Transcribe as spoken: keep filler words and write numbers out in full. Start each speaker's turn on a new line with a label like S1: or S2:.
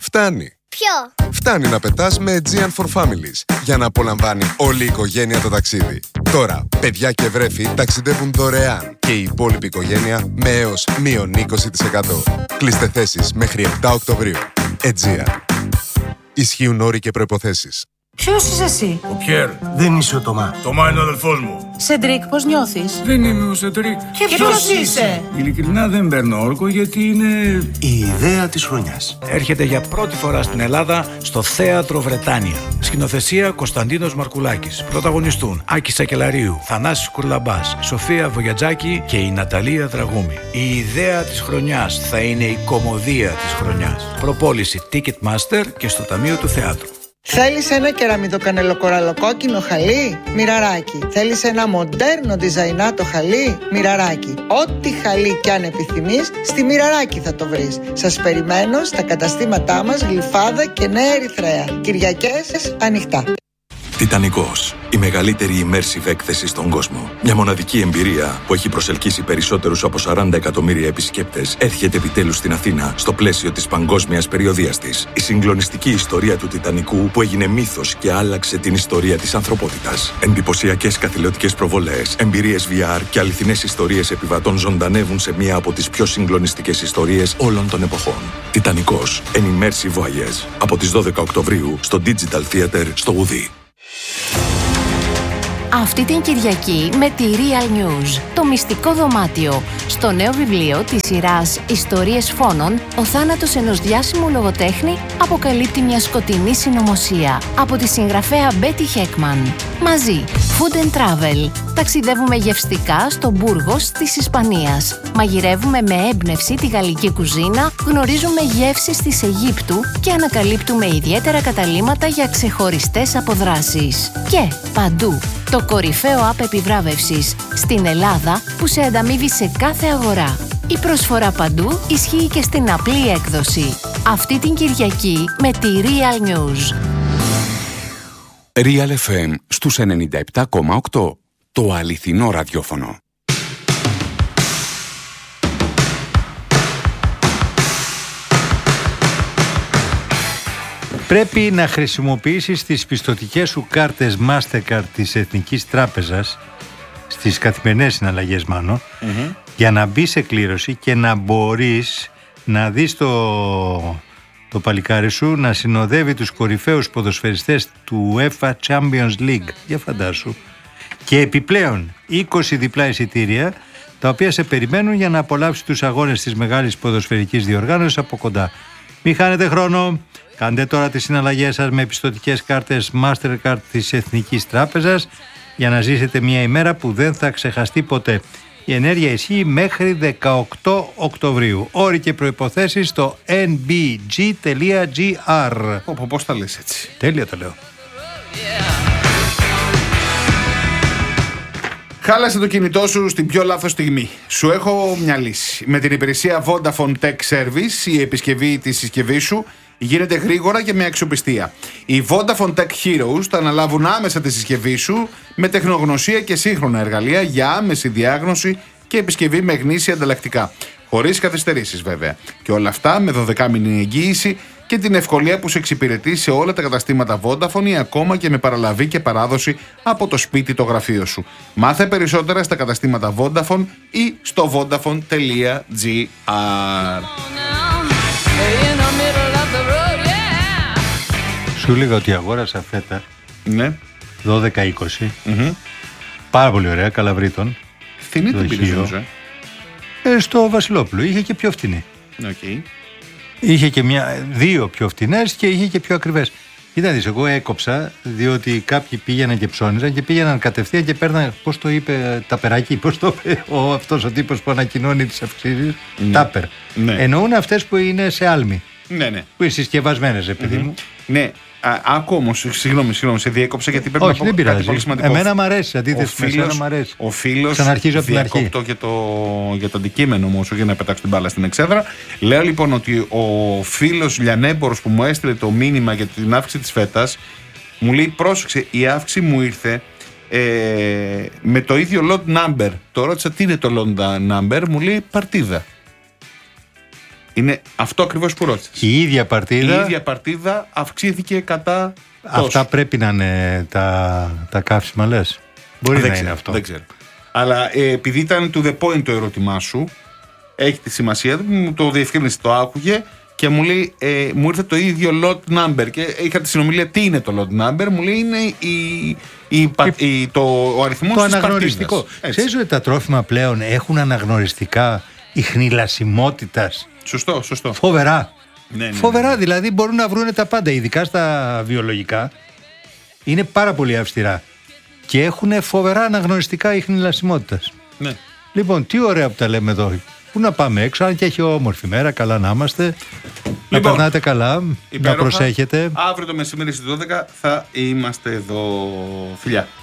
S1: Φτάνει.
S2: Ποιο?
S1: Φτάνει να πετάς με Aegean for Families για να απολαμβάνει όλη η οικογένεια το ταξίδι. Τώρα, παιδιά και βρέφη ταξιδεύουν δωρεάν και η υπόλοιπη οικογένεια με έως μείον είκοσι τοις εκατό. Κλείστε θέσεις μέχρι επτά Οκτωβρίου. Aegean. Ισχύουν όροι και προϋποθέσεις.
S3: Ποιος είσαι εσύ?
S4: Ο Πιέρ.
S5: Δεν είσαι ο Τωμά.
S4: Τωμά είναι ο αδελφός μου.
S3: Σεντρίκ, πώς νιώθεις?
S4: Δεν είμαι ο Σεντρίκ.
S3: Και ποιος είσαι?
S4: Ειλικρινά δεν παίρνω όρκο γιατί είναι...
S5: Η ιδέα της χρονιάς.
S6: Έρχεται για πρώτη φορά στην Ελλάδα στο Θέατρο Βρετάνια. Σκηνοθεσία Κωνσταντίνος Μαρκουλάκης. Πρωταγωνιστούν Άκη Σακελαρίου, Θανάσης Κουρλαμπάς, Σοφία Βογιατζάκη και η Ναταλία Δραγούμη. Η ιδέα της χρονιάς θα είναι η κωμωδία της χρονιάς. Προπόληση Ticketmaster και στο Ταμείο του Θεάτρου.
S7: Θέλεις ένα κεραμιδοκανελοκοραλοκόκκινο χαλί? Μοιραράκι. Θέλεις ένα μοντέρνο διζαϊνάτο χαλί? Μοιραράκι. Ό,τι χαλί κι αν επιθυμείς, στη Μοιραράκι θα το βρεις. Σας περιμένω στα καταστήματά μας Γλυφάδα και Νέα Ερυθρέα. Κυριακές ανοιχτά.
S8: Τιτανικός. Η μεγαλύτερη immersive έκθεση στον κόσμο. Μια μοναδική εμπειρία που έχει προσελκύσει περισσότερους από σαράντα εκατομμύρια επισκέπτες έρχεται επιτέλους στην Αθήνα στο πλαίσιο της παγκόσμιας περιοδείας της. Η συγκλονιστική ιστορία του Τιτανικού που έγινε μύθος και άλλαξε την ιστορία της ανθρωπότητας. Εντυπωσιακές καθηλωτικές προβολές, εμπειρίες βι αρ και αληθινές ιστορίες επιβατών ζωντανεύουν σε μία από τις πιο συγκλονιστικές ιστορίες όλων των εποχών. Τιτανικός. An immersive voyage. Από τις δώδεκα Οκτωβρίου στο Digital Theater στο Ουδί.
S9: Αυτή την Κυριακή με τη Real News, το μυστικό δωμάτιο. Στο νέο βιβλίο της σειράς «Ιστορίες φόνων», ο θάνατος ενός διάσημου λογοτέχνη αποκαλύπτει μια σκοτεινή συνωμοσία από τη συγγραφέα Μπέτι Χέκμαν. Μαζί, Food and Travel. Ταξιδεύουμε γευστικά στο Μπούργος της Ισπανίας. Μαγειρεύουμε με έμπνευση τη γαλλική κουζίνα, γνωρίζουμε γεύσεις της Αιγύπτου και ανακαλύπτουμε ιδιαίτερα καταλύματα για ξεχωριστές αποδράσεις. Και παντού, το κορυφαίο app επιβράβευσης στην Ελλάδα που σε ανταμείβει σε κάθε αγορά. Η προσφορά παντού ισχύει και στην απλή έκδοση. Αυτή την Κυριακή με τη Real News.
S10: Real εφ εμ στους ενενήντα επτά κόμμα οκτώ. Το αληθινό ραδιόφωνο.
S11: Πρέπει να χρησιμοποιήσεις τις πιστωτικές σου κάρτες Mastercard της Εθνικής Τράπεζας, στις καθημερινές συναλλαγές μάλλον, mm-hmm. για να μπει σε κλήρωση και να μπορείς να δεις το, το παλικάρι σου να συνοδεύει τους κορυφαίους ποδοσφαιριστές του UEFA Champions League. Για φαντάσου. Και επιπλέον είκοσι διπλά εισιτήρια, τα οποία σε περιμένουν για να απολαύσεις τους αγώνες της μεγάλης ποδοσφαιρικής διοργάνωσης από κοντά. Μην χάνετε χρόνο. Κάντε τώρα τις συναλλαγές σας με πιστωτικές κάρτες Mastercard της Εθνικής Τράπεζας για να ζήσετε μια ημέρα που δεν θα ξεχαστεί ποτέ. Η ενέργεια ισχύει μέχρι δεκαοκτώ Οκτωβρίου. Όροι και προϋποθέσεις στο εν μπι τζι τελεία τζι αρ.
S12: Πώς τα λες έτσι?
S11: Τέλεια το λέω.
S12: Χάλασε το κινητό σου στην πιο λάθος στιγμή. Σου έχω μια λύση. Με την υπηρεσία Vodafone Tech Service, η επισκευή της συσκευής σου γίνεται γρήγορα και με αξιοπιστία. Οι Vodafone Tech Heroes θα αναλάβουν άμεσα τη συσκευή σου με τεχνογνωσία και σύγχρονα εργαλεία για άμεση διάγνωση και επισκευή με γνήσια ανταλλακτικά. Χωρίς καθυστερήσεις βέβαια. Και όλα αυτά με δωδεκάμηνη εγγύηση και την ευκολία που σε εξυπηρετεί σε όλα τα καταστήματα Vodafone ή ακόμα και με παραλαβή και παράδοση από το σπίτι το γραφείο σου. Μάθε περισσότερα στα καταστήματα Vodafone ή στο vodafone τελεία τζι αρ.
S11: Σου έλεγα ότι αγόρασα φέτα.
S12: Ναι.
S11: δώδεκα είκοσι.
S12: Mm-hmm.
S11: Πάρα πολύ ωραία, καλαβρίτων.
S12: Φθηνή την πήρες νομίζω.
S11: Ε, στο Βασιλόπουλο. Είχε και πιο φθηνή.
S12: Okay.
S11: Είχε και μια, δύο πιο φθηνές και είχε και πιο ακριβές. Κοίτα δεις, εγώ έκοψα διότι κάποιοι πήγαιναν και ψώνιζαν και πήγαιναν κατευθείαν και παίρναν, πώς το είπε, ταπεράκι, πώς το είπε ο, αυτός ο τύπος που ανακοινώνει τις αυξήσεις, ναι. Τάπερ. Ναι. Εννοούν αυτές που είναι σε άλμη.
S12: Ναι, ναι.
S11: Που είναι συσκευασμένες, επειδή mm-hmm. μου.
S12: Ναι. Άκου όμως, συγγνώμη, συγγνώμη, σε διέκοψα γιατί πρέπει
S11: Όχι,
S12: να πω
S11: κάτι πολύ σημαντικό. Εμένα μ' αρέσει, αντίθεση με εσένα μ' αρέσει.
S12: Ο φίλος, διακόπτω για το, για το αντικείμενο μου, όσο για να πετάξω την μπάλα στην εξέδρα. Λέω λοιπόν ότι ο φίλος λιανέμπορος που μου έστειλε το μήνυμα για την αύξηση της φέτας, μου λέει πρόσεξε, η αύξηση μου ήρθε ε, με το ίδιο lot number. Το ρώτησα τι είναι το lot number, μου λέει παρτίδα. Είναι αυτό ακριβώς που ρώτησες.
S11: Η ίδια παρτίδα.
S12: Η ίδια παρτίδα αυξήθηκε κατά.
S11: Αυτά
S12: τόσο.
S11: πρέπει να είναι τα, τα καύσιμα, λες. Μπορεί
S12: δεν
S11: να
S12: ξέρω,
S11: είναι αυτό.
S12: Δεν ξέρω. Αλλά ε, επειδή ήταν to the point το ερώτημά σου, έχει τη σημασία του, μου το διευκρίνησε, το άκουγε και μου λέει, ε, μου ήρθε το ίδιο lot number και είχα τη συνομιλία τι είναι το lot number, μου λέει είναι η, η, η, η, το, ο αριθμός
S11: το
S12: της
S11: αναγνωριστικό.
S12: παρτίδας.
S11: Ξέρεις ότι τα τρόφιμα πλέον έχουν αναγνωριστικά ιχνηλασιμότητας.
S12: Σωστό, σωστό.
S11: Φοβερά.
S12: Ναι, ναι,
S11: Φοβερά,
S12: ναι, ναι.
S11: δηλαδή μπορούν να βρουν τα πάντα, ειδικά στα βιολογικά. Είναι πάρα πολύ αυστηρά. Και έχουν φοβερά αναγνωριστικά ιχνηλασιμότητας.
S12: Ναι.
S11: Λοιπόν, τι ωραία που τα λέμε εδώ. Πού να πάμε έξω, αν και έχει όμορφη μέρα, καλά να είμαστε.
S12: Λοιπόν,
S11: να περνάτε καλά,
S12: υπέροχα.
S11: να προσέχετε.
S12: Αύριο το μεσημέρι στις δώδεκα θα είμαστε εδώ. Φιλιά.